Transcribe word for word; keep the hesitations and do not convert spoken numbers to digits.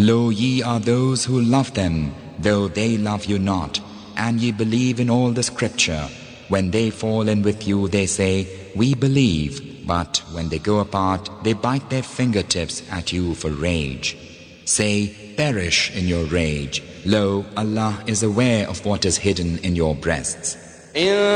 Lo, ye are those who love them, though they love you not, and ye believe in all the scripture. When they fall in with you, they say, we believe, but when they go apart, they bite their fingertips at you for rage. Say, perish in your rage. Lo, Allah is aware of what is hidden in your breasts.